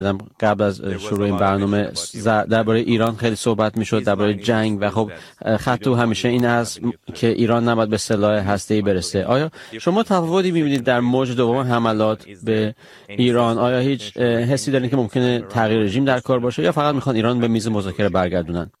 قبل از شروع این برنامه درباره ایران خیلی صحبت میشد، درباره جنگ، و خب خط او همیشه این است که ایران نباید به سلاح هسته‌ای برسه. آیا شما تفاوتی می‌بینید در موج دوم حملات به ایران؟ آیا هیچ حسی دارید که ممکنه تغییر رژیم در کار باشه، یا فقط میخوان ایران به میز مذاکره برگردونن؟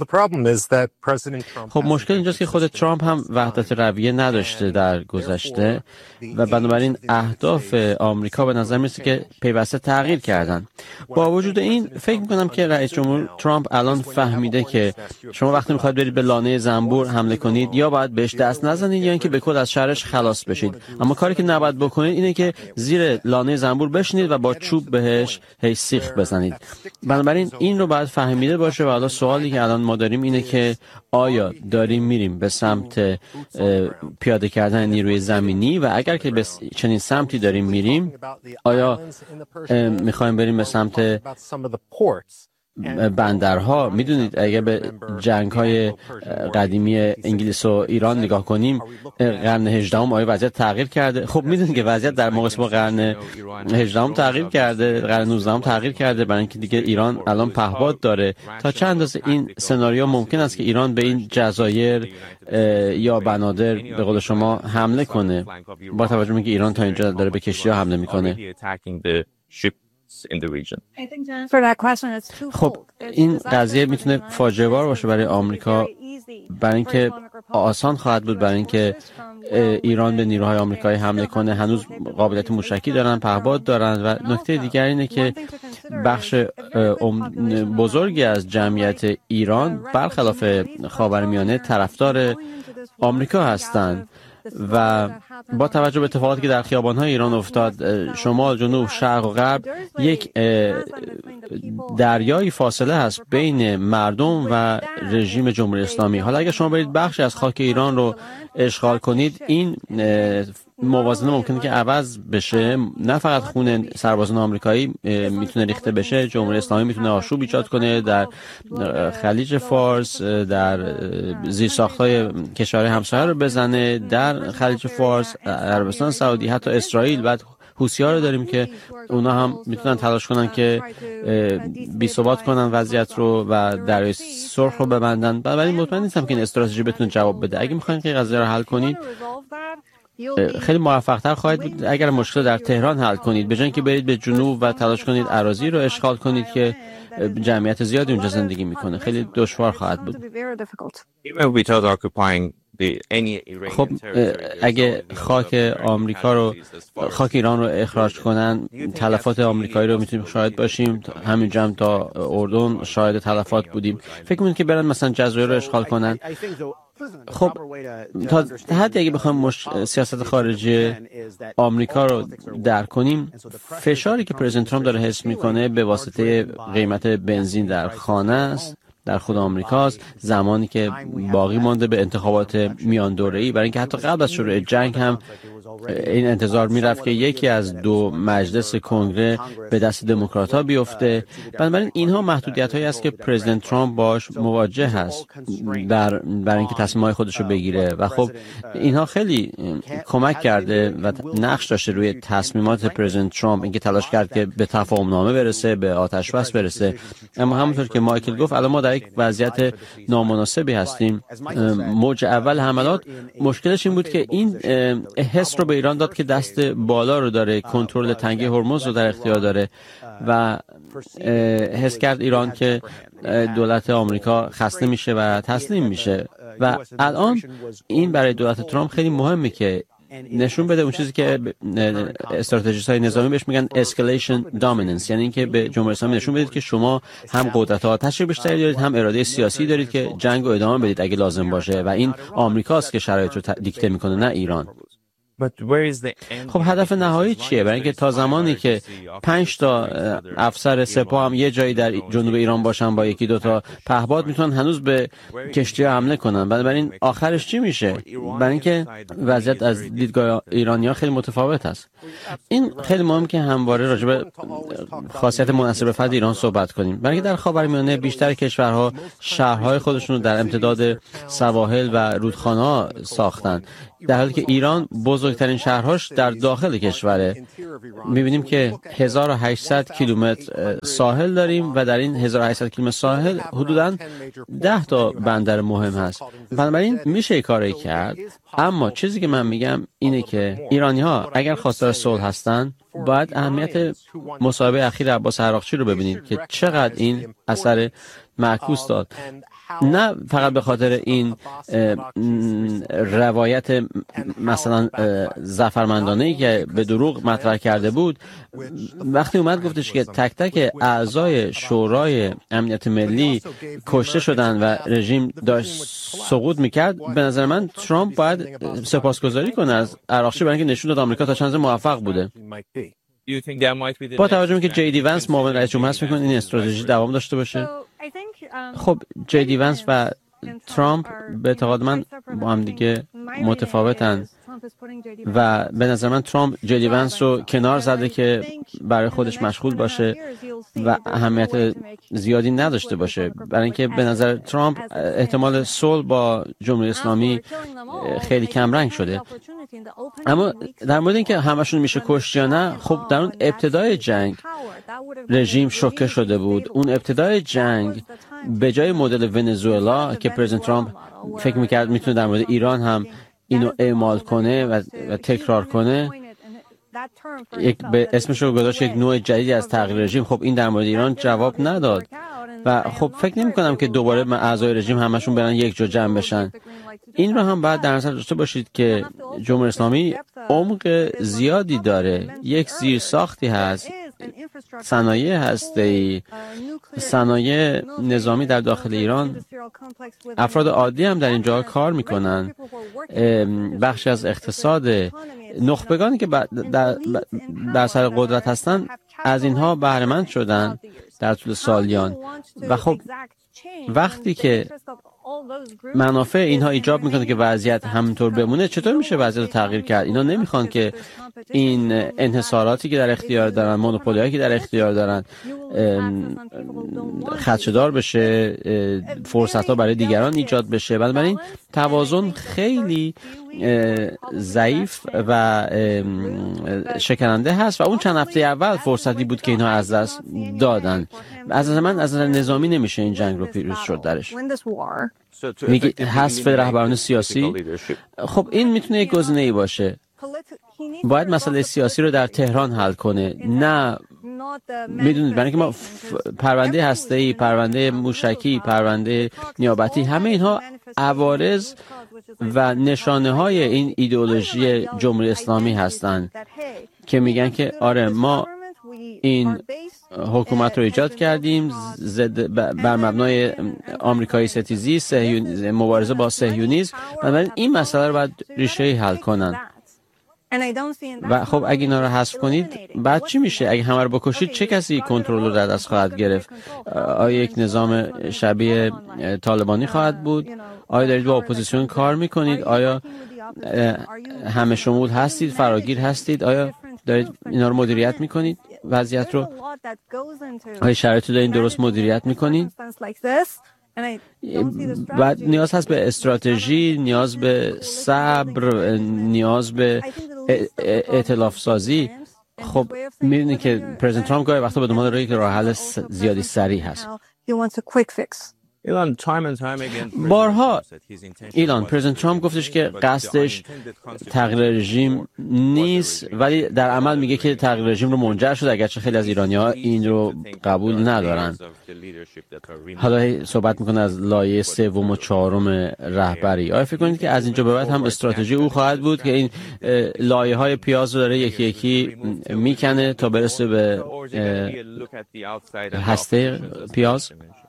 خب مشکل اینجاست که خود ترامپ هم وحدت رویه نداشته در گذشته و بنابراین اهداف آمریکا به نظر میرسه که پیوسته تغییر کردن. با وجود این فکر میکنم که رئیس جمهور ترامپ الان فهمیده که شما وقتی میخواید برید به لانه زنبور حمله کنید، یا باید بهش دست نزنید یا اینکه به کل از شرش خلاص بشید. اما کاری که نباید بکنید اینه که زیر لانه زنبور بشینید و با چوب بهش سیخ بزنید. بنابراین این رو باید فهمیده باشه. و حالا سوالی که الان ما داریم اینه که آیا داریم میریم به سمت پیاده کردن نیروی زمینی، و اگر که به چنین سمتی داریم میریم، آیا میخوایم بریم به سمت بندرها؟ میدونید اگه به جنگ‌های قدیمی انگلیس و ایران نگاه کنیم، قرن 18 آیا وضعیت تغییر کرده؟ خب میدونید که وضعیت در مقایسه با قرن 18 تغییر کرده، قرن 19 تغییر کرده، برای اینکه دیگه ایران الان پهپاد داره. تا چند اندازه این سناریو ممکن است که ایران به این جزایر یا بنادر به قول شما حمله کنه، با توجه به اینکه ایران تا اینجا داره به کشتی‌ها حمله میکنه؟ خب این قضیه میتونه فاجعه بار باشه برای آمریکا، برای اینکه آسان خواهد بود برای اینکه ایران به نیروهای آمریکایی حمله کنه. هنوز قابلیت موشکی دارن، پهپاد دارن، و نکته دیگر اینه که بخش بزرگی از جمعیت ایران برخلاف خاورمیانه طرفدار آمریکا هستند. و با توجه به اتفاقاتی که در خیابان‌های ایران افتاد، شمال، جنوب، شرق و غرب، یک دریایی فاصله هست بین مردم و رژیم جمهوری اسلامی. حالا اگر شما برید بخشی از خاک ایران رو اشغال کنید، این موازنه ممکنه که عوض بشه. نه فقط خون سربازان آمریکایی میتونه ریخته بشه، جمهوری اسلامی میتونه آشوب ایجاد کنه در خلیج فارس، در زیرساخت‌های کشورهای همسایه رو بزنه، در خلیج فارس، عربستان سعودی، حتی اسرائیل. بعد حوثی‌ها رو داریم که اونا هم میتونن تلاش کنن که بی‌ثبات کنن وضعیت رو و دریای سرخ رو ببندن. بنابراین مطمئن نیستم که این استراتژی بتونه جواب بده. اگه میخواین که قضیه رو حل کنید، خیلی موفق‌تر خواهید بود اگر مشکل در تهران حل کنید، به جای اینکه برید به جنوب و تلاش کنید اراضی رو اشغال کنید که جمعیت زیادی اونجا زندگی میکنه. خیلی دشوار خواهد بود. خب اگه خاک ایران رو اخراج کنن، تلفات آمریکایی رو میتونیم شاهد باشیم. همینجا هم تا اردن شاهد تلفات بودیم. فکر می‌کنید که برن مثلا جزایر رو اشغال کنن؟ خب تا حدی اگه بخوایم سیاست خارجی آمریکا رو درک کنیم، فشاری که پرزیدنت ترامپ داره حس میکنه به واسطه قیمت بنزین در خانه است، در خود آمریکاست، زمانی که باقی مانده به انتخابات میان دوره‌ای، برای اینکه حتی قبل از شروع جنگ هم این انتظار میرفت که یکی از دو مجلس کنگره به دست دموکرات‌ها بیفته. بنابراین اینها محدودیت‌هایی است که پرزیدنت ترامپ باش مواجه هست برای اینکه تصمیم‌های خودش رو بگیره، و خب اینها خیلی کمک کرده و نقش داشته روی تصمیمات پرزیدنت ترامپ، اینکه تلاش کرد که به تفاهم‌نامه برسه، به آتش بس برسه. اما همونطور که مایکل گفت، الان ما در یک وضعیت نامناسبی هستیم. موج اول حملات مشکلش این بود که این حس رو به ایران داد که دست بالا رو داره، کنترل تنگه هرمز رو در اختیار داره، و حس کرد ایران که دولت آمریکا خسته میشه و تسلیم میشه. و الان این برای دولت ترامپ خیلی مهمه که نشون بده اون چیزی که استراتژیست‌های نظامی بهش میگن escalation dominance، یعنی اینکه به جمهوری اسلامی نشون بدید که شما هم قدرت آتش بیشتری دارید، هم اراده سیاسی دارید که جنگ رو ادامه بدید اگه لازم باشه، و این آمریکاست که شرایط رو دیکته میکنه، نه ایران. خب هدف نهایی چیه؟ برای اینکه تا زمانی که 5 تا افسر سپاه هم یه جایی در جنوب ایران باشن با یکی دو تا پهپاد، میتونن هنوز به کشتی‌ها حمله کنن. بنابراین آخرش چی میشه؟ برای اینکه وضعیت از دیدگاه ایرانی‌ها خیلی متفاوت است. این خیلی مهمه که همواره راجع به خاصیت منحصر به فرد ایران صحبت کنیم. برای اینکه در خاورمیانه بیشتر کشورها شهرهای خودشون رو در امتداد سواحل و رودخانه‌ها ساختن، در حالی که ایران بزرگترین شهرهاش در داخل کشوره. می‌بینیم که 1800 کیلومتر ساحل داریم و در این 1800 کیلومتر ساحل حدوداً 10 تا بندر مهم هست. بنابراین میشه کاری کرد، اما چیزی که من میگم اینه که ایرانی‌ها اگر خواستار صلح هستن باید اهمیت مصاحبه اخیر عباس عراقچی رو ببینید که چقدر این اثر معکوس داد. نه فقط به خاطر این روایت مثلا ظفرمندانه‌ای که به دروغ مطرح کرده بود، وقتی اومد گفتش که تک تک اعضای شورای امنیت ملی کشته شدن و رژیم داشت سقوط میکرد، به نظر من ترامپ باید سپاسگزاری کنه از عراقچی برای اینکه نشون داد آمریکا تا چند موفق بوده. با توجه به که جی دی ونس معاون رئیس جمهور هست، می‌کنه این استراتژی دوام داشته باشه؟ خب جی دی ونس و ترامپ به اعتقاد من با هم دیگه متفاوتن و به نظر من ترامپ جی دی ونس رو کنار زده که برای خودش مشغول باشه و اهمیت زیادی نداشته باشه، برای اینکه به نظر ترامپ احتمال صلح با جمهوری اسلامی خیلی کم رنگ شده. اما در مورد اینکه همشون میشه کشت یا نه، خب در اون ابتدای جنگ رژیم شوکه شده بود. اون ابتدای جنگ به جای مدل ونزوئلا که پرزیدنت ترامپ فکر میکرد میتونه در مورد ایران هم اینو اعمال کنه و تکرار کنه، به اسمش رو گذاشت یک نوع جدیدی از تغییر رژیم. خب این در مورد ایران جواب نداد و خب فکر نمی کنم که دوباره اعضای رژیم همشون برن یک جا جمع بشن. این رو هم باید در نظر داشته باشید که جمهوری اسلامی عمق زیادی داره، یک زیرساختی هست، صنایع هسته‌ای، صنایع نظامی در داخل ایران، افراد عادی هم در اینجا کار میکنن، بخشی از اقتصاد، نخبگانی که در سر قدرت هستن از اینها بهره مند شدن در طول سالیان. و خب وقتی که منافع اینها ایجاب میکنه که وضعیت همینطور بمونه، چطور میشه وضعیت رو تغییر کرد؟ اینا نمیخوان که این انحصاراتی که در اختیار دارن، مونوپولیایی که در اختیار دارن خدشه‌دار بشه، فرصت‌ها برای دیگران ایجاد بشه. بنابراین توازن خیلی ضعیف و شکننده هست و اون چند هفته اول فرصتی بود که اینها از دست دادن. از من از نظر نظامی نمیشه این جنگ رو پیروز شد درش. میگه حذف رهبران سیاسی، خب این میتونه یک گزینه‌ای باشه. باید مسئله سیاسی رو در تهران حل کنه، نه میدونید برای اینکه ما پرونده هسته‌ای، پرونده موشکی، پرونده نیابتی، همه اینها عوارض و نشانه های این ایدئولوژی جمهوری اسلامی هستند که میگن که آره ما این حکومت رو ایجاد کردیم بر مبنای آمریکایی ستیزی، مبارزه با صهیونیسم، بنابراین این مسئله رو باید ریشه‌ای حل کنن. و خب اگه اینا رو حذف کنید بعد چی میشه؟ اگه همه رو بکشید چه کسی کنترل رو در دست خواهد گرفت؟ آیا یک نظام شبیه طالبانی خواهد بود؟ آیا دارید با اپوزیسیون کار میکنید؟ آیا همه شمول هستید، فراگیر هستید؟ آیا دارید اینا رو مدیریت میکنید؟ وضعیت رو آیا شرایط رو دارید درست مدیریت میکنید؟ و نیاز هست به استراتژی، نیاز به صبر، نیاز به ائتلاف سازی. خب می‌بینید که پرزیدنت ترامپ گاهی وقتا به دنبال راه حل زیادی سریع هست. بارها پرزیدنت ترامپ گفتش که قصدش تغییر رژیم نیست، ولی در عمل میگه که تغییر رژیم رو منجر شد، اگرچه خیلی از ایرانی‌ها این رو قبول ندارن. حالا صحبت میکنه از لایه 3 و 4 رهبری. آیا فکر کنید که از اینجا به بعد هم استراتژی او خواهد بود که این لایه‌های پیاز رو داره یکی یکی میکنه تا برسه به هسته پیاز؟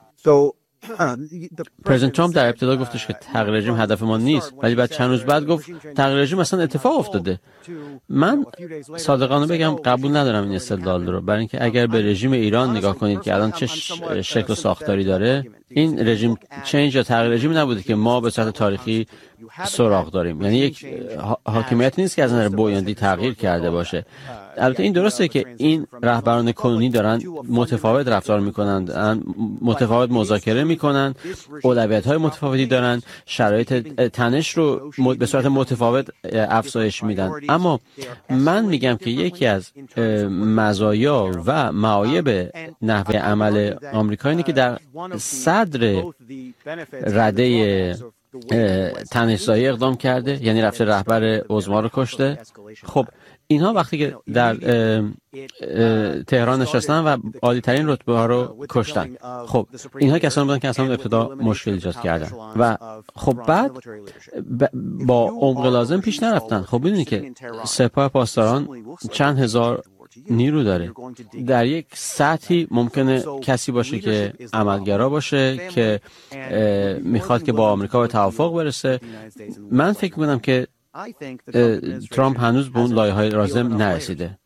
پرزیدنت ترامپ در ابتدا گفتش که تغییر رژیم هدف ما نیست، ولی بعد چند روز بعد گفت تغییر رژیم اصلا اتفاق افتاده. من صادقانه بگم قبول ندارم این استدلال رو، برای اینکه اگر به رژیم ایران نگاه کنید که الان چه شکل و ساختاری داره، این رژیم چنج یا تغییر رژیم نبوده که ما به صورت تاریخی سراغ داریم. یعنی یک حاکمیت نیست که از نظر بنیادی تغییر کرده باشه. البته این درسته که این رهبران کنونی دارن متفاوت رفتار میکنند، متفاوت مذاکره میکنن، اولویت‌های متفاوتی دارن، شرایط تنش رو به صورت متفاوت افزایش میدن. اما من میگم که یکی از مزایا و معایب نحوه عمل آمریکا اینه که در صدر رده تنش‌زایی اقدام کرده، یعنی رفته رهبر اوزما رو کشته. خب اینها وقتی که در تهران نشستن و عالی ترین رتبه ها رو کشتن، خب اینها کسانی بودن که اصلا ابتدا مشکل ایجاد کردن و خب بعد با عمق لازم پیش نرفتن. خب ببینید که سپاه پاسداران چند هزار نیرو داره. در یک سطحی ممکنه کسی باشه که عملگرا باشه که میخواد که با آمریکا به توافق برسه. من فکر میکنم که ترامپ هنوز به اون لایه‌های لازم نرسیده.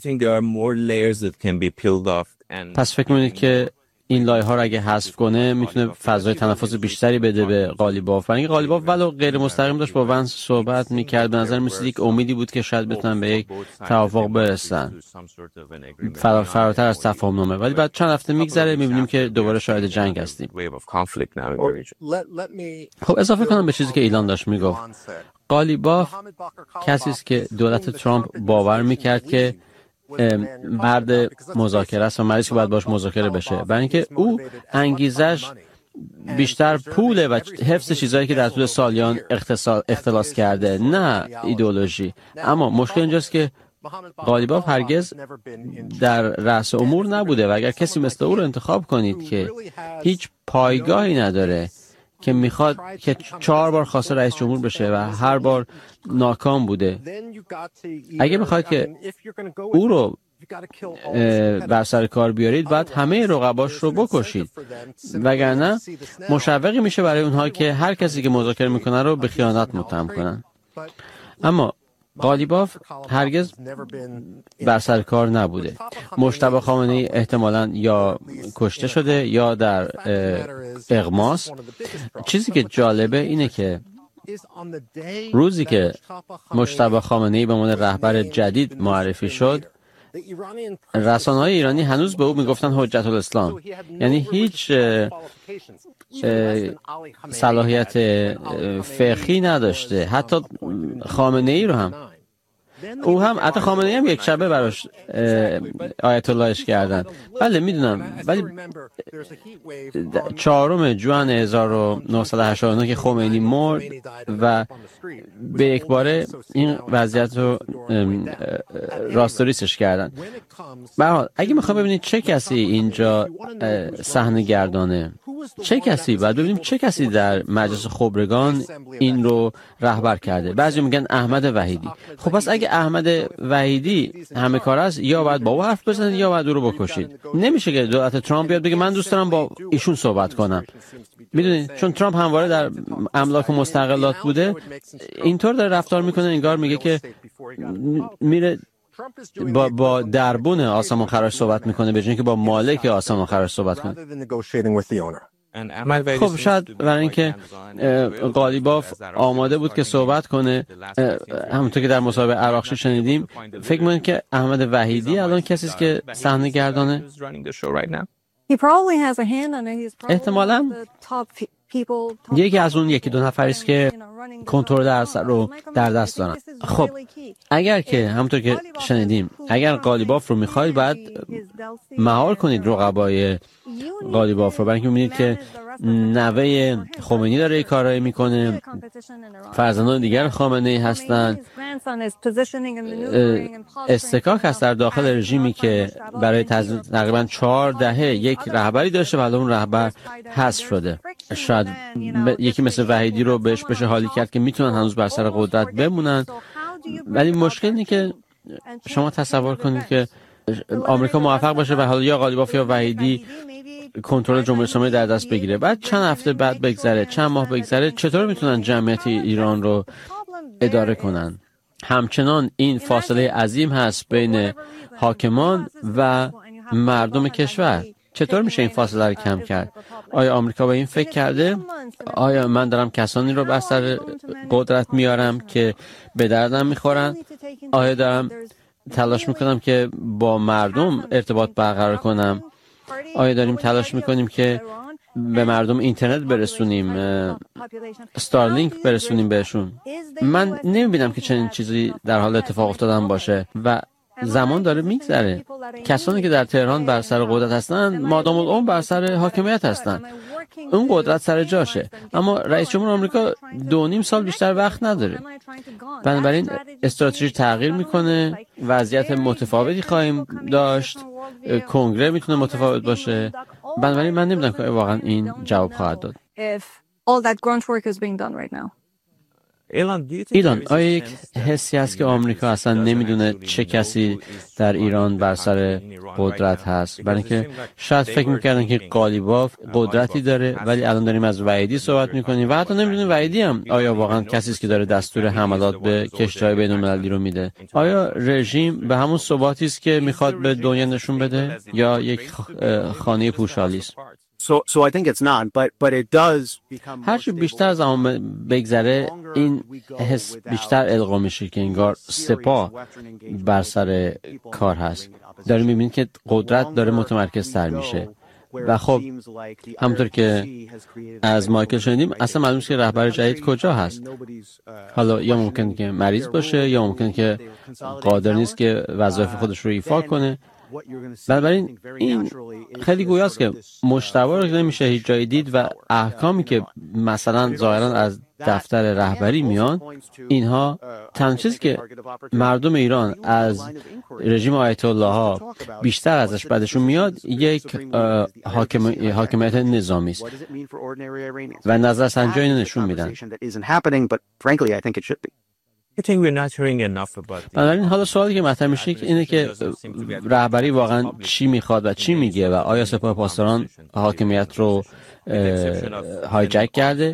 پس فکر میکنید که این لایه‌ها رو اگه حذف کنه میتونه فضای تنفس بیشتری بده به قالیباف؟ اینکه قالیباف ولو غیر مستقیم داشت با ونس صحبت میکرد، به نظر میسید یک امیدی بود که شاید بتونن به یک توافق برسن فراتر از تفاهم‌نامه، ولی بعد چند هفته میگذره میبینیم که دوباره شاهد جنگ هستیم. خب اضافه کنم به چیزی که ایلان داشت میگفت. قالیباف کسی است که دولت ترامپ باور میکرد که مرد مذاکره است و مردی که باید باش مذاکره بشه، برای اینکه او انگیزش بیشتر پوله و حفظ چیزایی که در طول سالیان اختلاس کرده، نه ایدئولوژی. اما مشکل اینجاست که قالیباف هرگز در رأس امور نبوده و اگر کسی مثل او رو انتخاب کنید که هیچ پایگاهی نداره، که میخواد که 4 بار خواسته رئیس جمهور بشه و هر بار ناکام بوده، اگه میخواد که او رو بر سر کار بیارید باید همه رقباش رو بکشید، وگرنه مشوقی میشه برای اونها که هر کسی که مذاکره میکنه رو به خیانت متهم کنن. اما قالیباف هرگز بر سر کار نبوده. مجتبی خامنه‌ای احتمالاً یا کشته شده یا در اغماس. چیزی که جالبه اینه که روزی که مجتبی خامنه‌ای به عنوان رهبر جدید معرفی شد، رسانه‌های ایرانی هنوز به او میگفتن حجت الاسلام، یعنی هیچ صلاحیت فقهی نداشته. حتی خامنه‌ای رو هم حتی خامنه‌ای هم یک شبه براش آیت اللهش کردن. بله میدونم، ولی 4 ژوئن 1989 که خمینی مرد و به یک باره این وضعیت رو راستوریسش کردن. به هر حال اگه میخوام ببینید چه کسی اینجا صحنه گردانه، چه کسی، بعد ببینیم چه کسی در مجلس خبرگان این رو رهبر کرده. بعضی میگن احمد وحیدی. خب پس اگه احمد وحیدی همه کار است، یا باید با او حرف بزنید یا باید او رو بکشید. نمیشه که دولت ترامپ بیاد بگه من دوست دارم با ایشون صحبت کنم. میدونید چون ترامپ همواره در املاک و مستقلات بوده، اینطور داره رفتار میکنه انگار میگه که میره با دربون آسمان خراش صحبت میکنه به جای اینکه با مالک آسمان خراش صحبت کنه. خب شاید برای اینکه قالیباف آماده بود که صحبت کنه، همونطور که در مصاحبه عراقچی شنیدیم، فکر می‌کنم که احمد وحیدی الان کسی است که صحنه گردانه. احتمالاً یکی از اون 1-2 نفری است که کنترل درصد رو در دست دارن. خب اگر که همونطور که شنیدیم، اگر قالیباف رو میخواید باید مهار کنید رقبای قالیباف رو، برای اینکه میبینید که نوه خمینی داره این کارایی میکنه، فرزندان دیگر خامنه‌ای هستن، استکاک هست در داخل رژیمی که برای تقریبا 4 دهه یک رهبری داشته و اون رهبر حذف شده. شاید یکی مثل وحیدی رو بهش بشه حالی کرد که میتونن هنوز بر سر قدرت بمونن، ولی مشکل اینه که شما تصور کنید که آمریکا موفق باشه و حالا یا قالیباف یا وحیدی کنترل جمهوری اسلامی در دست بگیره، بعد چند هفته بعد بگذره، چند ماه بگذره، چطور میتونن جمعیت ایران رو اداره کنن؟ همچنان این فاصله عظیم هست بین حاکمان و مردم کشور. چطور میشه این فاصله رو کم کرد؟ آیا آمریکا به این فکر کرده؟ آیا من دارم کسانی رو بر سر قدرت میارم که به دردم میخورن؟ آیا دارم تلاش میکنم که با مردم ارتباط برقرار کنم؟ آیا داریم تلاش میکنیم که به مردم اینترنت برسونیم، استارلینک برسونیم بهشون. من نمیبینم که چنین چیزی در حال اتفاق افتادن باشه و زمان داره میگذره. کسانی که در تهران بر سر قدرت هستن مادام العمر بر سر حاکمیت هستن، اون قدرت سر جاشه، اما رئیس جمهور آمریکا 2.5 سال بیشتر وقت نداره. بنابراین استراتژی تغییر میکنه، وضعیت متفاوتی خواهیم داشت، کنگره میتونه متفاوت باشه. بنابراین من نمیدونم که واقعا این جواب خواهد داد. ایلان، آیا یک حسی هست که آمریکا اصلا نمیدونه چه کسی در ایران بر سر قدرت هست؟ برای اینکه شاید فکر میکردن که قالیباف قدرتی داره، ولی الان داریم از وحیدی صحبت میکنیم و حتی نمیدونیم وحیدی هم آیا واقعا کسی است که داره دستور حملات به کشتی‌های بین‌المللی رو میده. آیا رژیم به همون ثباتی است که میخواد به دنیا نشون بده یا یک خانه پوشالی است؟ So I think it's not, but it does become. هرچی بیشتر زمان بگذره این حس بیشتر القا میشه که انگار سپاه بر سر کار هست. داریم میبینید که قدرت داره متمرکزتر میشه و خب همونطور که از مایکل شنیدیم اصلا معلوم نیست که رهبر جدید کجا هست. حالا یا ممکن که مریض باشه یا ممکن که قادر نیست که وظایف خودش رو ایفا کنه. بنابراین این خیلی گویاست که مجتبی رو نمیشه هیچ جایی دید و احکامی که مثلا ظاهرا از دفتر رهبری میان، اینها تنها چیزی که مردم ایران از رژیم آیت الله ها بیشتر ازش بعدشون میاد یک حاکمیت نظامی است و نظرسنجی اینو نشون میدن. بنابراین حالا سوالی که مطرح میشه اینه که رهبری واقعا چی میخواد و چی میگه و آیا سپاه پاسداران حاکمیت رو هایجک کرده؟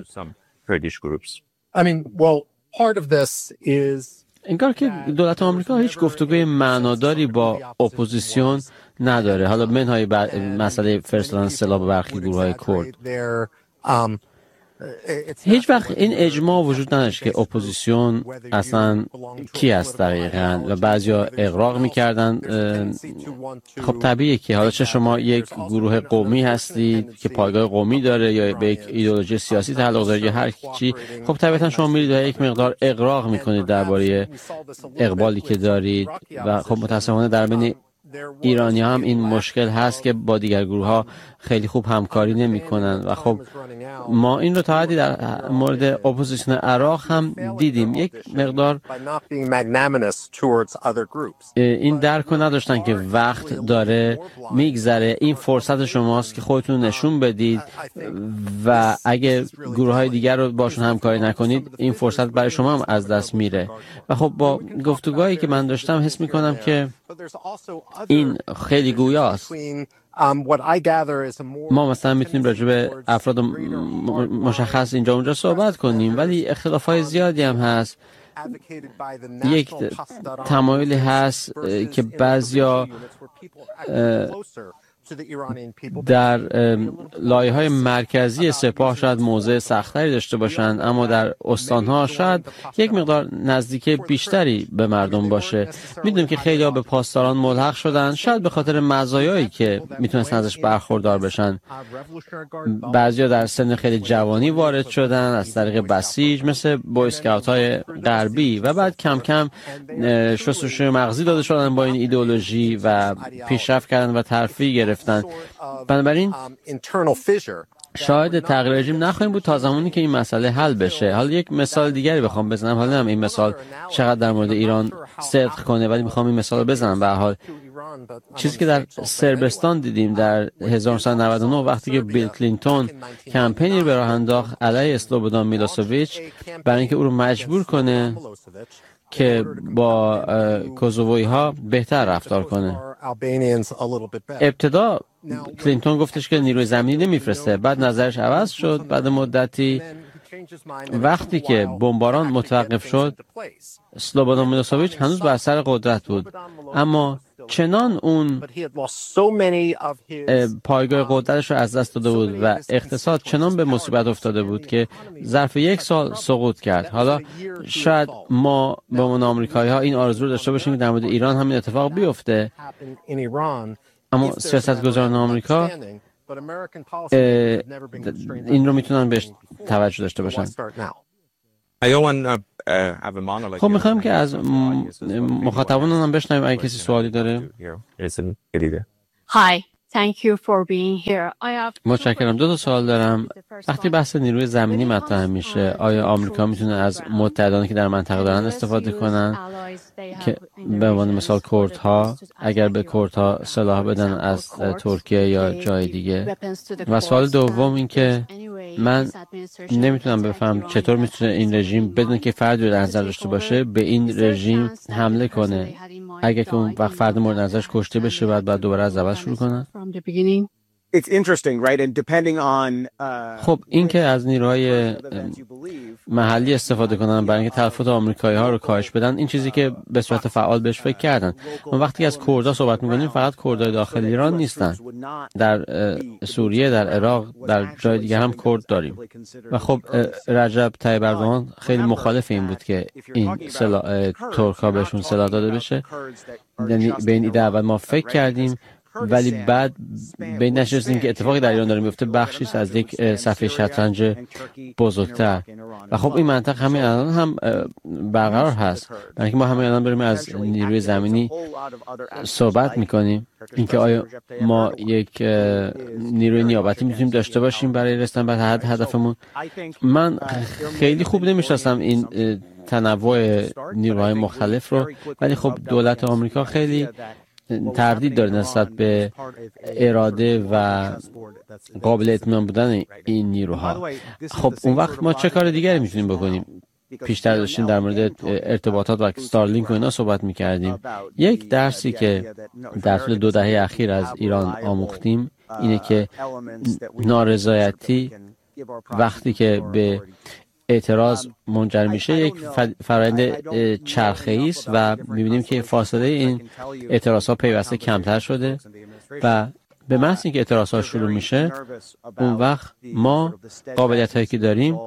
انگار که دولت آمریکا هیچ گفتگوی معناداری با اپوزیسیون نداره، حالا منهای مسئله فرستادن سلاح به برخی گروه‌های کرد. هیچ وقت این اجماع وجود نداشت که اپوزیسیون اصلا کی است دقیقاً و بعضیا اغراق میکردن. خب طبیعیه که حالا چه شما یک گروه قومی هستید که پایگاه قومی داره یا به یک ایدئولوژی سیاسی تعلق داره یا هر چی، خب طبیعتاً شما میرید و یک مقدار اغراق میکنید درباره اقبالی که دارید و خب متاسفانه در بین ایرانی هم این مشکل هست که با دیگر گروه ها خیلی خوب همکاری نمی کنن و خب ما این رو تا حدی در مورد اپوزیسیون عراق هم دیدیم، یک مقدار این درک رو نداشتن که وقت داره میگذره، این فرصت شماست که خودتون نشون بدید و اگه گروه های دیگر رو باشون همکاری نکنید این فرصت برای شما هم از دست میره. و خب با گفتگوهایی که من داشتم حس میکنم که این خیلی گویاست. ما مثلا میتونیم راجع به افراد مشخص اینجا اونجا صحبت کنیم، ولی اختلافات زیادی هم هست. یک تمایلی هست که بعضیا در لایه‌های مرکزی سپاه شاید موضع سختری داشته باشند، اما در استان‌ها شاید یک مقدار نزدیکی بیشتری به مردم باشه. میدونیم که خیلی‌ها به پاسداران ملحق شدن، شاید به خاطر مزایایی که میتونستن ازش برخوردار بشن. بعضیا در سن خیلی جوانی وارد شدن از طریق بسیج مثل بوی اسکاوت‌های غربی و بعد کم کم شستشوی مغزی داده شدن با این ایدئولوژی و پیشرفت کردن و ترفیع گرفتن. بنابراین شاید تغییر رژیم نخواهیم بود تا زمانی که این مسئله حل بشه. حالا یک مثال دیگری بخوام بزنم، حالا نمیدونم این مثال چقدر در مورد ایران صدق کنه، ولی میخوام این مثال رو بزنم. به هر حال چیزی که در صربستان دیدیم در 1999 وقتی که بیل کلینتون کمپینی به راه انداخت علیه اسلوبودان میلوسویچ برای اینکه او رو مجبور کنه که با کوزوویی ها بهتر رفتار کنه. ابتدا کلینتون گفتش که نیروی زمینی نمیفرسته، بعد نظرش عوض شد. بعد مدتی وقتی که بمباران متوقف شد سلوبودان میلوسویچ هنوز بر سر قدرت بود، اما چنان اون پایگاه قدرتش رو از دست داده بود و اقتصاد چنان به مصیبت افتاده بود که ظرف 1 سال سقوط کرد. حالا شاید ما به عنوان آمریکایی ها این آرزو رو داشته باشیم که در مورد ایران همین اتفاق بیفته، اما سیاستگزاران آمریکا این رو میتونن بهش توجه داشته باشن. خب میخوایم که از مخاطبانمون هم بشنویم اگه کسی سوالی داره. Hi. Thank you for being here. متشکرم. 2 سوال دارم. وقتی بحث نیروی زمینی مطرح میشه، آیا آمریکا میتونه از متحدانی که در منطقه دارن استفاده کنن که به عنوان مثال کردها، اگر به کردها سلاح بدن از ترکیه یا جای دیگه؟ و سوال دوم این که من نمیتونم بفهم چطور میتونه این رژیم بدون که فردی رو در نظر داشته باشه به این رژیم حمله کنه. اگه که اون وقت فرد مورد نظرش کشته بشه بعد دوباره از اول شروع کنن. خب این که از نیروهای محلی استفاده کنن برای اینکه تلفات آمریکایی ها رو کاهش بدن، این چیزی که به صورت فعال بهش فکر کردن. ما وقتی از کردها صحبت میکنیم فقط کردهای داخل ایران نیستن، در سوریه، در عراق، در جای دیگه هم کرد داریم. و خب رجب طیب اردوغان خیلی مخالف این بود که این ترک ها بهشون سلاح داده بشه. یعنی به این ایده اول ما فکر کردیم، ولی بعد به این نشستیم که اتفاقی در ایران داره میفته بخشی از یک صفحه شطرنج بزرگتر. و خب این منطقه همین الان هم برقرار هست. برای اینکه ما همین الان بریم از نیروی زمینی صحبت میکنیم، اینکه آیا ما یک نیروی نیابتی میتونیم داشته باشیم برای رسیدن به هدفمون. من خیلی خوب نمیشناسم این تنوع نیروهای مختلف رو، ولی خب دولت آمریکا خیلی تردید داره نسبت به اراده و قابل اطمینان بودن این نیروها. خب اون وقت ما چه کار دیگری میتونیم بکنیم؟ پیشتر داشتیم در مورد ارتباطات و استارلینک و اینا صحبت میکردیم. یک درسی که در طول 2 دهه اخیر از ایران آموختیم اینه که نارضایتی وقتی که به اعتراض منجر میشه یک فرآیند چرخه‌ای است و می‌بینیم که فاصله این اعتراض‌ها پیوسته کمتر شده و به محض اینکه اعتراض‌ها شروع میشه اون وقت ما قابلیت‌هایی که داریم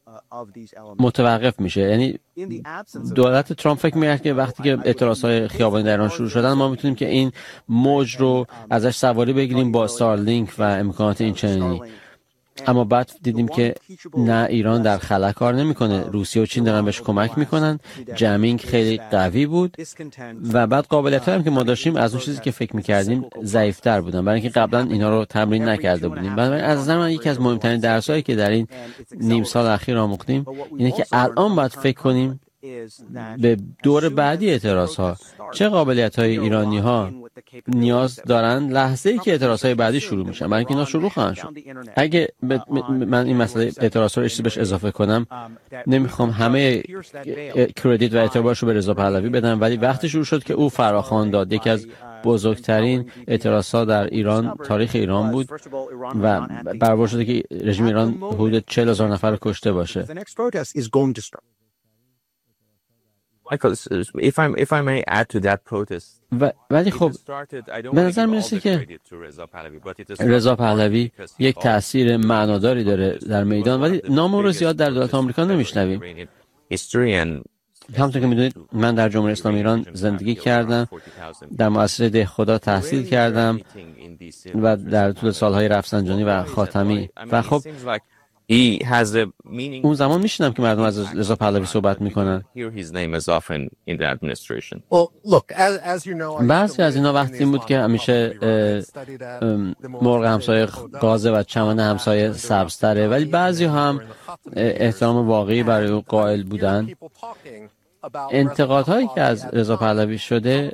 متوقف میشه. یعنی دولت ترامپ فکر می‌کرد که وقتی که اعتراض‌های خیابانی در ایران شروع شدن ما میتونیم که این موج رو ازش سواری بگیریم با استارلینک و امکانات این چنینی. اما بعد دیدیم که نه، ایران در خلا کار نمیکنه، روسیه و چین دارن بهش کمک میکنن، جمینگ خیلی قوی بود و بعد قابلیت هم که ما داشتیم از اون چیزی که فکر میکردیم ضعیفتر بودن، برای اینکه قبلا اینا رو تمرین نکرده بودیم. بنابراین از نظر من یکی از مهمترین درسایی که در این نیم سال اخیر آموختیم اینه که الان باید فکر کنیم به دور بعدی اعتراض‌ها چه قابلیت‌های ایرانی‌ها نیاز دارن لحظه‌ای که اعتراض‌های بعدی شروع میشن، برای اینکه اینا شروع خواهند شد. اگه من این مسئله اعتراض‌ها رو بهش اضافه کنم، نمیخوام همه کردیت و اعتبارش رو به رضا پهلوی بدم، ولی وقتی شروع شد که او فراخوان داد، یکی از بزرگترین اعتراض‌ها در ایران تاریخ ایران بود و برآورد شده که رژیم ایران حدود 40,000 نفر رو کشته باشه. If I may add to that protest. ولی خب به نظر میرسه که رضا پهلوی یک تأثیر معناداری داره در میدان، ولی نام او رو زیاد در دولت آمریکا نمیشنویم. همونطور که میدونید من در جمهوری اسلامی ایران زندگی کردم، در مؤسسه دهخدا تحصیل کردم و در طول سالهای رفسنجانی و خاتمی و خب اون زمان میشنم که مردم از رضا پهلوی صحبت میکنن. بعضی از اینا وقتی این بود که همیشه مرغ همسایه گازه و چمن همسایه سبزتره، ولی بعضی هم احترام واقعی برای او قائل بودن. انتقادهایی که از رضا پهلوی شده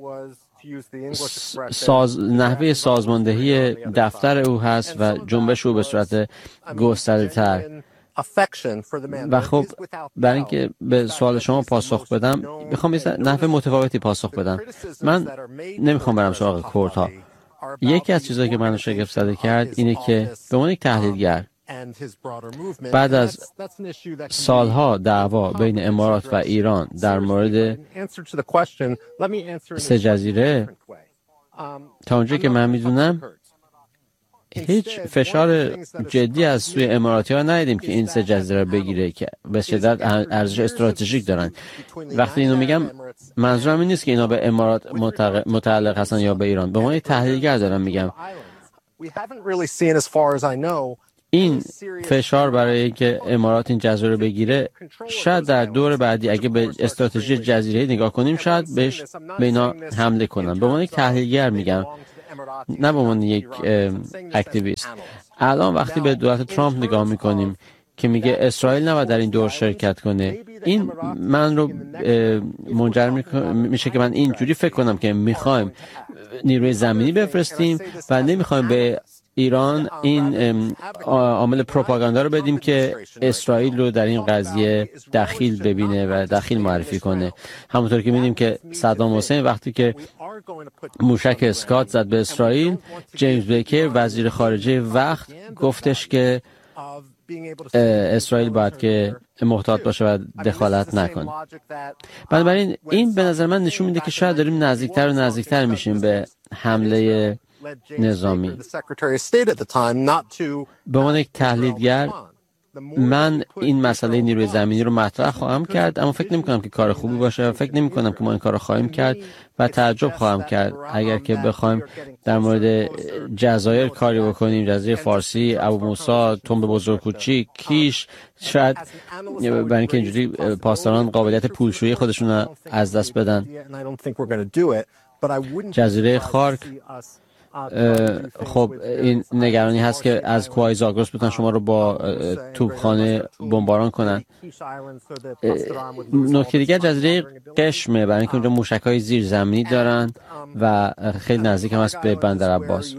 نحوه سازماندهی دفتر او هست و جنبش او به صورت گسترده‌تر. و خب برای اینکه به سوال شما پاسخ بدم میخوام یه نحوه متفاوتی پاسخ بدم. من نمیخوام برم سراغ کردها. یکی از چیزایی که منو شگفت زده کرد اینه که به عنوان یک تحلیلگر بعد از سالها دعوا بین امارات و ایران در مورد 3 جزیره، تا اونجایی که من میدونم هیچ فشار جدی از سوی اماراتی ها ندیدیم که این 3 جزیره بگیره که به شدت ارزش استراتژیک دارن. وقتی اینو میگم منظورم این نیست که اینا به امارات متعلق هستن یا به ایران، به عنوان تحلیلگر دارم میگم. این فشار برای اینکه امارات این جزیره رو بگیره شاید در دور بعدی اگه به استراتژی جزیره نگاه کنیم شاید به اینا حمله کنن. به عنوان یک تحلیلگر میگم، نه به عنوان یک اکتیویست. الان وقتی به دولت ترامپ نگاه میکنیم که میگه اسرائیل نباید در این دور شرکت کنه، این من رو منجر میشه که من اینجوری فکر کنم که میخوایم نیروی زمینی بفرستیم و نمیخوایم به ایران این عامل پروپاگاندا رو بدیم که اسرائیل رو در این قضیه دخیل ببینه و دخیل معرفی کنه. همونطور که می‌بینیم که صدام حسین وقتی که موشک اسکات زد به اسرائیل، جیمز بیکر وزیر خارجه وقت گفتش که اسرائیل باید که محتاط باشه و دخالت نکنه. بنابراین این به نظر من نشون میده که شاید داریم نزدیکتر و نزدیکتر میشیم به حمله نظامی. به عنوان یک تحلیلگر من این مسئله نیروی زمینی رو مطرح خواهم کرد، اما فکر نمی کنم که کار خوبی باشه و فکر نمی کنم که ما این کار رو خواهیم کرد و تعجب خواهم کرد اگر که بخوایم در مورد جزایر کاری بکنیم، جزایر فارسی، ابو موسی، تنب بزرگ کوچیک، کیش، شاید برای اینکه اینجوری پاسداران قابلیت پولشویی خودشون رو از دست بدن. جزیره خارک، خب این نگرانی هست که از کوههای زاگرس بتونن شما رو با توپخانه بمباران کنن. نکته دیگر جزیره قشمه، برای اینکه اونجا موشک‌های زیرزمینی دارن و خیلی نزدیک هم هست به بندر عباس.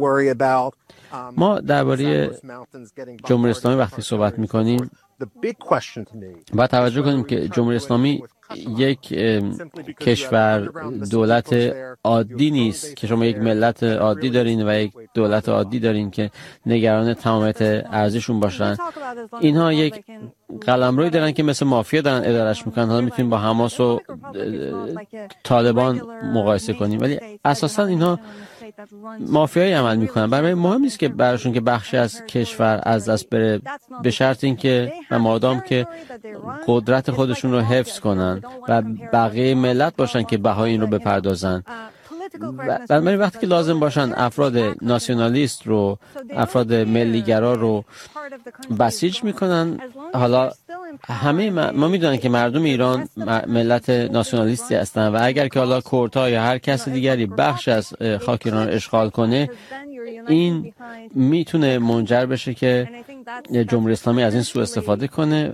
ما درباره جمهوری اسلامی وقتی صحبت می‌کنیم باید توجه کنیم که جمهوری اسلامی یک کشور دولت عادی نیست که شما یک ملت عادی دارین و یک دولت عادی دارین که نگران تمامیت ارزششون باشن. اینها یک قلمروی دارن که مثل مافیا دارن ادارش میکنن. حالا میتونیم با حماس و طالبان مقایسه کنیم، ولی اساسا اینها مافیایی عمل میکنن. برای مهم نیست که براشون که بخشی از کشور از دست بره، به شرط اینکه و مادام که قدرت خودشون رو حفظ کنن و بقیه ملت باشن که بهای این رو بپردازن. بنابراین وقتی که لازم باشن افراد ناسیونالیست رو، افراد ملیگرا رو بسیج میکنن. حالا همه ما میدونن که مردم ایران ملت ناسیونالیستی هستن و اگر که حالا کردها یا هر کس دیگری بخش از خاک ایران رو اشغال کنه، این میتونه منجر بشه که جمهوری اسلامی از این سوء استفاده کنه.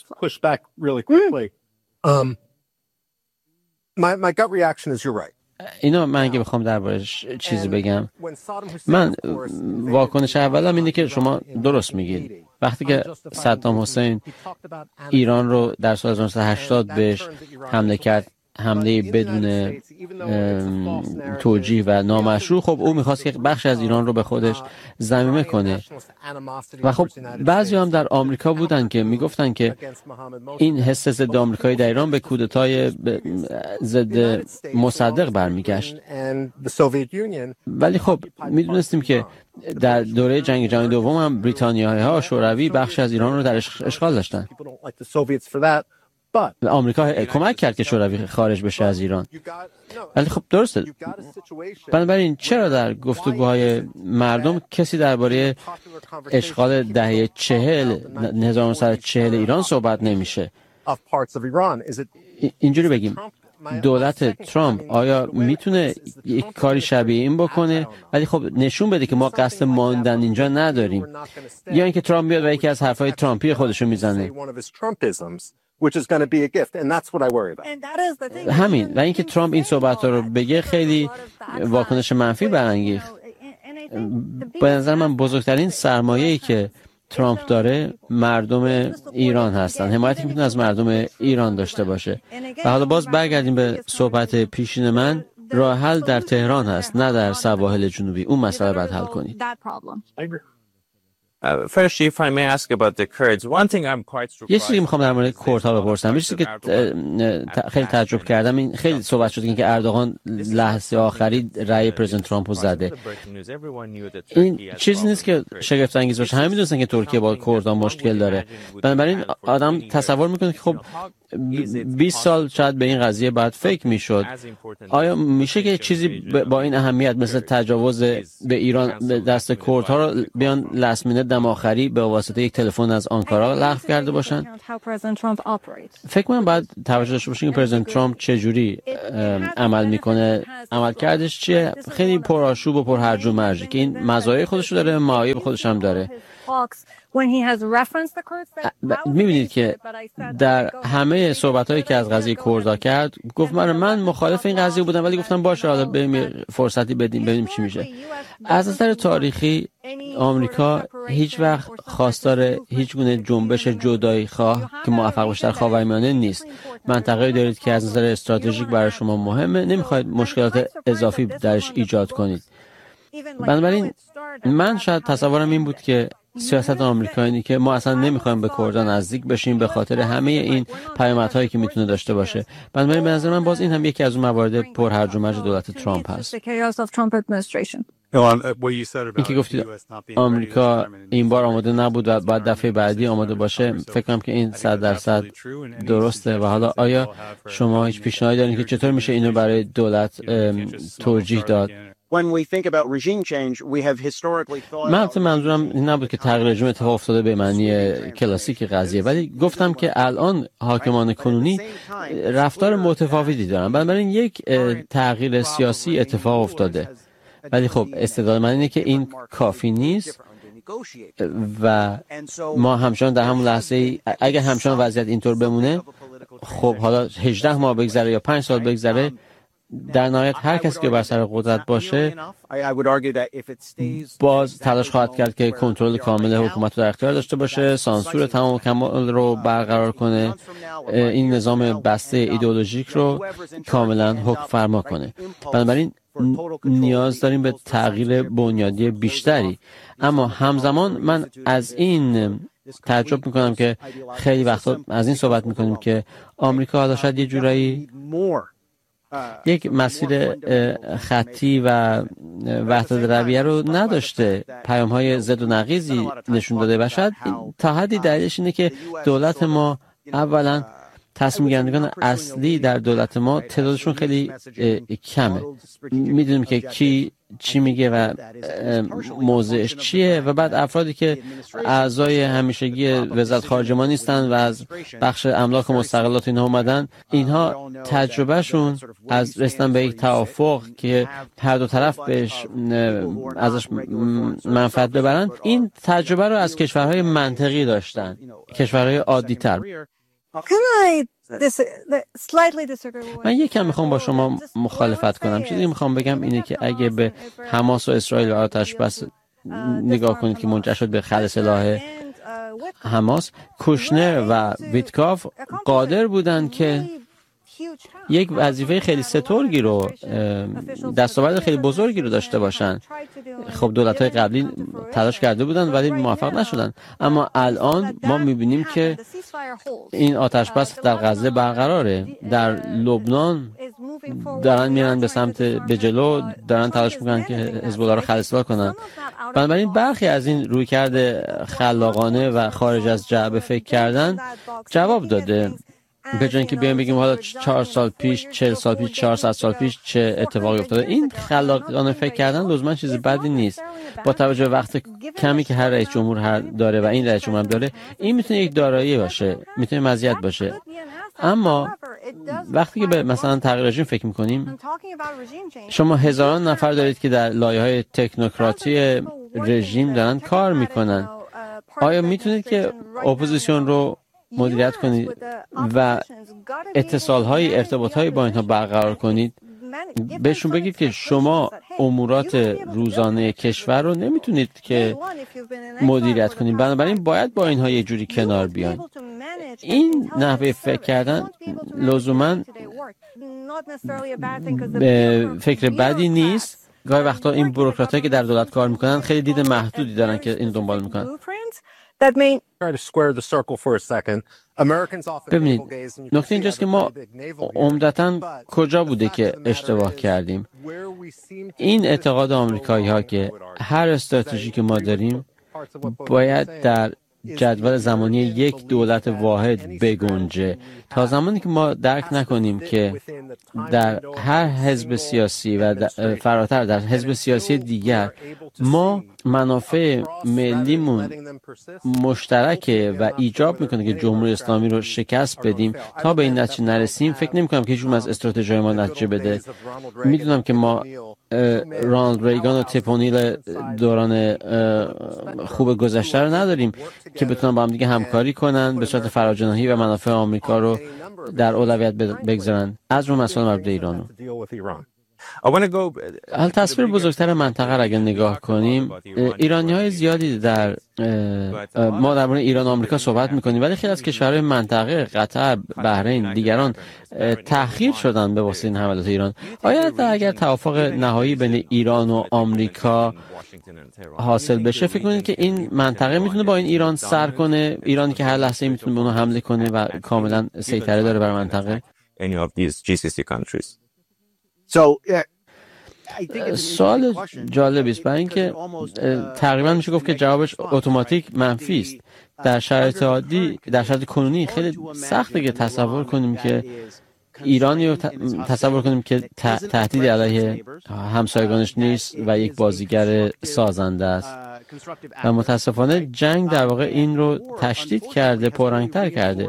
My gut reaction is you're right. اینا من اگه بخوام دربارش چیزی بگم، من واکنش اولم اینه که شما درست میگید. وقتی که صدام حسین ایران رو در سال 1980 بهش حمله کرد، حمله بدون توجیه و نامشروع، خب او میخواست که بخش از ایران رو به خودش ضمیمه کنه و خب بعضی هم در آمریکا بودن که میگفتن که این حس ضد آمریکایی در ایران به کودتای ضد مصدق برمیگشت. ولی خب میدونستیم که در دوره جنگ جهانی دوم هم بریتانیایی‌ها شوروی بخش از ایران رو در اشغال داشتن. آمریکا کمک کرد که شوروی خارج بشه از ایران. ولی خب درسته. بنابراین چرا در گفتگوهای مردم کسی درباره اشغال دهه 1940 ایران صحبت نمیشه؟ اینجوری بگیم، دولت ترامپ آیا میتونه یک کاری شبیه این بکنه ولی خب نشون بده که ما قصد ماندن اینجا نداریم، یا اینکه ترامپ بیاد و یکی از حرفای ترامپی خودشو میزنه؟ همین، و اینکه ترامپ این صحبت‌ها رو بگه خیلی واکنش منفی برانگیخت. به نظر من بزرگترین سرمایه‌ای که ترامپ داره مردم ایران هستن، حمایتی که میتونه از مردم ایران داشته باشه. و حالا باز برگردیم به صحبت پیشین من، راه حل در تهران هست نه در سواحل جنوبی. اون مسئله باید حل کنید. First, if I may ask about the Kurds, one thing I'm quite surprised. یه چیزی که میخوام در مورد کردها بپرسم، یه چیزی که خیلی تعجب کردم، این خیلی صحبت شد که اردوغان لحظه آخری رأی پرزیدنت ترامپ رو زده. این چیزی نیست که شگفت انگیز باشه. همه میدونستن که ترکیه با کردها مشکل داره. بنابراین آدم تصور میکنه که خب 20 سال شاید به این قضیه باید فکر میشد. آیا میشه که چیزی با این اهمیت مثل تجاوز به ایران به دست کردها رو بیان لست مینت دم آخری به واسطه یک تلفن از آنکارا لغو کرده باشن؟ فکر کنم باید توجه داشته باشیم که پرزیدنت ترامپ چجوری عمل میکنه. عملکردش چیه؟ خیلی پرآشوب و پرهرج و مرج که این مزایای خودش رو داره، معایب خودش هم داره. می‌بینید که در همه صحبت‌هایی که از قضیه کردها کرد گفت من مخالف این قضیه بودم، ولی گفتم باشه حالا بریم فرصتی بدیم ببینیم چی میشه. از نظر تاریخی آمریکا هیچ وقت خواستار هیچ گونه جنبش جدایی خواه که موفق باشه در خاورمیانه نیست. منطقه‌ای دارید که از نظر استراتژیک برای شما مهمه، نمی‌خواید مشکلات اضافی درش ایجاد کنید. بنابراین من شاید تصورم این بود که سیاست آمریکایی که ما اصلا نمیخوایم به کردها نزدیک بشیم به خاطر همه این پیامدهایی که میتونه داشته باشه. بنابراین به نظر من باز این هم یکی از اون موارد پرهرج و مرج دولت ترامپ هست. این که گفتید آمریکا این بار آماده نبود و بعد دفعه بعدی آماده باشه، فکر کنم که این 100% درسته. و حالا آیا شما هیچ پیشنهادی دارین که چطور میشه اینو برای دولت توجیه داد؟ من منظورم این نبود که تغییر رژیم اتفاق افتاده به معنی کلاسیک قضیه، ولی گفتم که الان حاکمان کنونی رفتار متفاوتی دارن. بنابراین یک تغییر سیاسی اتفاق افتاده، ولی خب استدلال من اینه که این کافی نیست و ما همچنان در همون لحظه اگر همچنان وضعیت اینطور بمونه، خب حالا 18 ماه بگذره یا 5 سال بگذره، در نهایت هر کسی که بر سر قدرت باشه باز تلاش خواهد کرد که کنترل کامل حکومت رو در اختیار داشته باشه، سانسور تمام و کمال رو برقرار کنه، این نظام بسته ایدئولوژیک رو کاملا حکم فرما کنه. بنابراین نیاز داریم به تغییر بنیادی بیشتری. اما همزمان من از این تعجب میکنم که خیلی وقتا از این صحبت میکنیم که آمریکا حالا شاید یه جورایی یک مسیر خطی و وحدت رویه رو نداشته، پیام‌های ضد و نقیضی نشون داده و شاید تا حدی دلیلش اینه که دولت ما اولا تصمیم گیرندگان اصلی در دولت ما تعدادشون خیلی کمه. میدونیم که کی چی میگه و موضعش چیه و بعد افرادی که اعضای همیشگی وزارت خارجه ما نیستن و از بخش املاک و مستقلات اینها اومدن، اینها تجربهشون از رسیدن به یک توافق که هر دو طرف بهش ازش منفعت ببرن، این تجربه رو از کشورهای منطقی داشتن، کشورهای عادی تر. من یکم میخوام با شما مخالفت کنم. چیزی میخوام بگم اینه که اگه به حماس و اسرائیل و آتش بس نگاه کنید که منجر شد به خلع سلاح حماس، کوشنر و ویتکاف قادر بودن که یک وظیفه خیلی سترگی رو، دستاورد خیلی بزرگی رو داشته باشن. خب دولت‌های قبلی تلاش کرده بودن ولی موفق نشدن، اما الان ما می‌بینیم که این آتش بس در غزه برقراره. در لبنان دارن میرن به سمت به جلو، دارن تلاش میکنن که حزب الله رو خلاص کنن. بنابراین برخی از این رویکرد خلاقانه و خارج از جعبه فکر کردن جواب داده. به جای اینکه بیایم بگیم حالا 4 سال پیش، 40 سال پیش، 400 سال پیش چه اتفاقی افتاده، این خلاقانه فکر کردن لزوما چیز بدی نیست. با توجه به وقت کمی که هر رئیس جمهور داره و این رئیس جمهور هم داره، این میتونه یک دارایی باشه، میتونه مزیت باشه. اما وقتی که به مثلا تغییر رژیم فکر میکنیم، شما هزاران نفر دارید که در لایه‌های تکنوکراتی رژیم دارن کار میکنن. آیا میتونید که اپوزیسیون رو مدیریت کنید و اتصال‌های ارتباط‌های با اینها برقرار کنید؟ بهشون بگید که شما امورات روزانه کشور رو نمیتونید که مدیریت کنید، بنابراین باید با اینها یه جوری کنار بیان. این نحوه فکر کردن لزوماً به فکر بدی نیست. گاهی وقتا این بوروکراتایی که در دولت کار میکنن خیلی دید محدودی دارن که این دنبال میکنن. ببینید، نکته اینجاست که ما عمدتاً کجا بوده که اشتباه کردیم. این اعتقاد آمریکایی ها که هر استراتژی که ما داریم باید در جدول زمانی یک دولت واحد بگنجه. تا زمانی که ما درک نکنیم که در هر حزب سیاسی و فراتر در حزب سیاسی دیگر ما منافع ملیمون مشترکه و ایجاب میکنه که جمهوری اسلامی رو شکست بدیم، تا به این نتیجه نرسیم فکر نمی‌کنم که هیچ از استراتژی ما نتیجه بده. میدونم که ما رونالد ریگان و تپ اونیل دوران خوب گذشته رو نداریم که بتونن با هم دیگه همکاری کنن به صورت فراجناحی و منافع آمریکا رو در اولویت بگذارن، از رو مسائل مربوط به ایران. حال تصویر بزرگتر منطقه را اگر نگاه کنیم، ایرانی‌های زیادی ما درباره ایران و آمریکا صحبت می‌کنیم، ولی خیلی از کشورهای منطقه، قطر، بحرین، دیگران تأخیر شدن به واسطه این حملات ایران. آیا اگر توافق نهایی بین ایران و آمریکا حاصل بشه، فکر کنید که این منطقه میتونه با این ایران سر کنه؟ ایرانی که هر لحظه میتونه به اونها حمله کنه و کاملا سیطره داره بر منطقه؟ سوال جالبی است، برای اینکه تقریبا میشه گفت که جوابش اتوماتیک منفی است. در شرایط عادی، در شرایط کنونی خیلی سخته که تصور کنیم که ایرانی رو تصور کنیم که تهدید علیه همسایگانش نیست و یک بازیگر سازنده است. و متاسفانه جنگ در واقع این رو تشدید کرده، پررنگ‌تر کرده.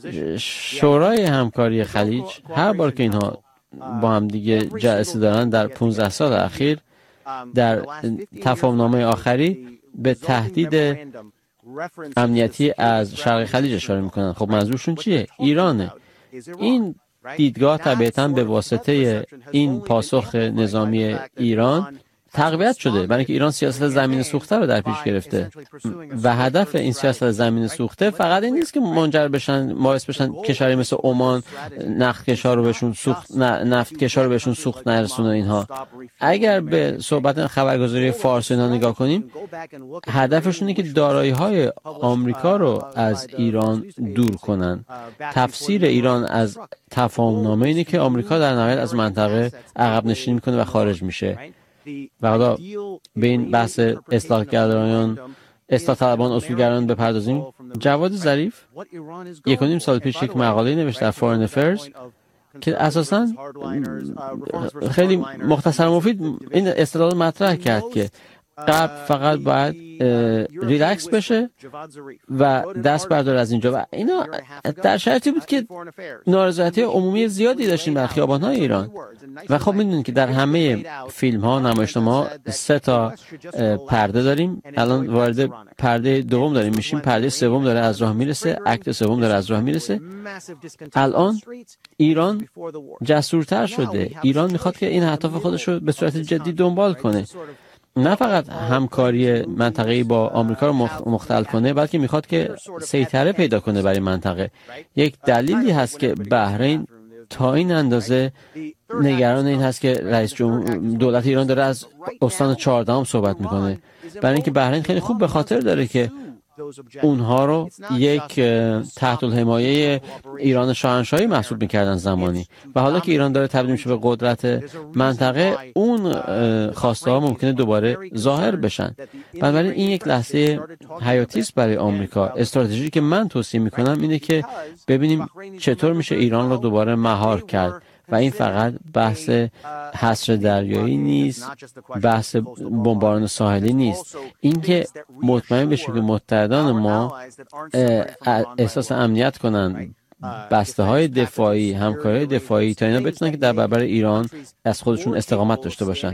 شورای همکاری خلیج هر بار که اینها با هم دیگه جلسه دارن در 15 سال اخیر، در تفاهم‌نامه آخری به تهدید امنیتی از شرق خلیج اشاره میکنن. خب منظورشون چیه؟ ایرانه. این دیدگاه طبیعتاً به واسطه این پاسخ نظامی ایران تقویت شده، برای اینکه ایران سیاست زمین سوخته رو در پیش گرفته و هدف این سیاست زمین سوخته فقط این نیست که منجر بشن، باعث بشن کشوری مثل عمان نفت کشا رو بهشون سوخت نرسونه. اینها اگر به صحبت خبرگزاری فارس اینا نگاه کنیم، هدفشون اینه که دارایی‌های آمریکا رو از ایران دور کنن. تفسیر ایران از تفاهم‌نامه اینه که آمریکا در نهایت از منطقه عقب نشینی میکنه و خارج میشه. و حالا به این بحث اصلاح طلبان اصولگرایان بپردازیم. جواد ظریف 1.5 سال پیش یک مقاله نوشت در فورن افیرز که اساساً خیلی مختصر مفید این استدلال مطرح کرد که غرب فقط باید ریلکس بشه و دست برداره از اینجا. و اینا در شرایطی بود که نارضایتی عمومی زیادی داشتیم در خیابان‌های ایران. و خب میدونید که در همه فیلم‌ها، نمایشنامه‌ها 3 تا پرده داریم. الان وارد پرده دوم داریم میشیم، پرده سوم داره از راه میرسه، اکت سوم داره از راه میرسه. الان ایران جسورتر شده. ایران میخواد که این اهداف خودش رو به صورت جدی دنبال کنه، نه فقط همکاری منطقه‌ای با آمریکا رو مختل کنه، بلکه میخواد که سیطره پیدا کنه برای منطقه. یک دلیلی هست که بحرین تا این اندازه نگران این هست که رئیس جمهور دولت ایران داره از استان 14 صحبت میکنه، برای اینکه بحرین خیلی خوب به خاطر داره که اونها رو یک تحت الحمایه ایران شاهنشاهی محسوب میکردن زمانی، و حالا که ایران داره تبدیل میشه به قدرت منطقه، اون خواسته ها ممکنه دوباره ظاهر بشن. بنابراین این یک لحظه حیاتی است برای آمریکا. استراتژی که من توصیه میکنم اینه که ببینیم چطور میشه ایران رو دوباره مهار کرد، و این فقط بحث حصر دریایی نیست، بحث بمباران ساحلی نیست. اینکه مطمئن بشیم که متحدان ما احساس امنیت کنن، بسته های دفاعی، همکاری دفاعی، تا اینا بتونن که در برابر ایران از خودشون استقامت داشته باشن.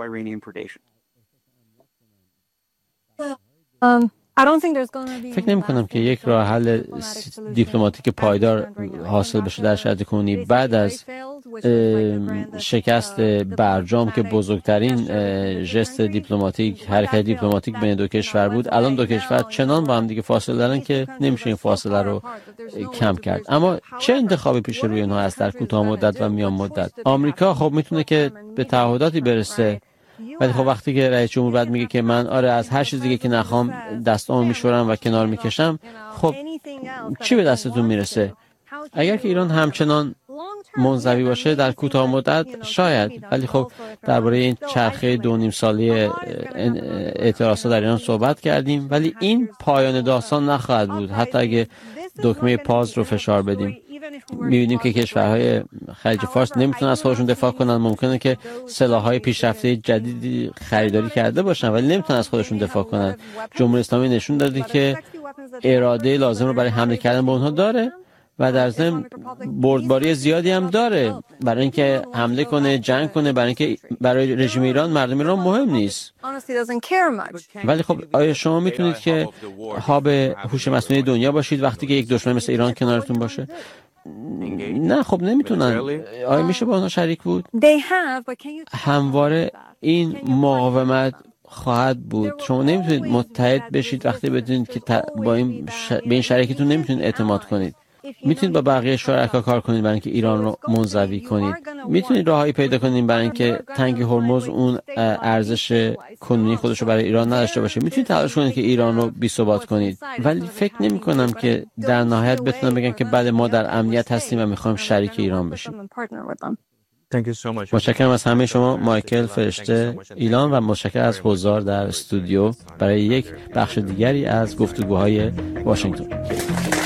فکر نمی کنم که یک راه حل دیپلماتیک پایدار حاصل بشه در شرایط کنونی. بعد از شکست برجام که بزرگترین ژست دیپلماتیک، حرکت دیپلماتیک بین دو کشور بود، الان دو کشور چنان با هم دیگه فاصله دارن که نمیشه این فاصله رو کم کرد. اما چه انتخابی پیش روی اونها هست در کوتاه مدت و میان مدت؟ آمریکا خب میتونه که به تعهداتی برسه، ولی خب وقتی که رئیس جمهور بعد میگه که من از هر چیز دیگه که نخوام دستامو میشورم و کنار میکشم، خب چی به دستتون میرسه؟ اگر که ایران همچنان منزوی باشه در کوتاه مدت شاید، ولی خب درباره این چرخه 2.5 ساله اعتراضات در ایران صحبت کردیم، ولی این پایان داستان نخواهد بود. حتی اگه دکمه پاز رو فشار بدیم، می‌بینیم که کشورهای خلیج فارس نمیتونن از خودشون دفاع کنن. ممکنه که سلاح‌های پیشرفته جدیدی خریداری کرده باشن ولی نمیتونن از خودشون دفاع کنن. جمهوری اسلامی نشون داده که اراده لازم رو برای حمله کردن به اونها داره و در ضمن بردباری زیادی هم داره برای اینکه حمله کنه، جنگ کنه، برای اینکه برای رژیم ایران، مردم ایران مهم نیست. ولی خب آیا شما میتونید که هاب هوش مصنوعی دنیا باشید وقتی که یک دشمن مثل ایران کنارتون باشه؟ نه خب نمیتونن. آیا میشه با اونها شریک بود؟ همواره این مقاومت خواهد بود. شما نمیتونید متحد بشید وقتی بدونید که به این شریکتون نمیتونید اعتماد کنید. میتونید با بقیه شرکا کار کنید برای اینکه ایران رو منزوی کنید. میتونید راههایی پیدا کنید برای اینکه تنگ هرمز اون ارزش کنونی خودش رو برای ایران نداشته باشه. میتونید تلاش کنید که ایران رو بی‌ثبات کنید. ولی فکر نمی کنم که در نهایت بتونن بگن که بله ما در امنیت هستیم و میخوایم شریک ایران بشیم. متشکرم از همه شما، مایکل فرشته ایلان، و متشکرم از حضار در استودیو برای یک بخش دیگری از گفتگوهای واشنگتن.